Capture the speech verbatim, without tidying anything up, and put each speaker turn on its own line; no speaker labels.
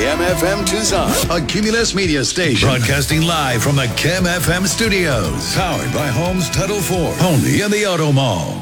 K M F M Tucson, a Cumulus media station. Broadcasting live from the K M F M studios. Powered by Homes Title four, only in the Auto Mall.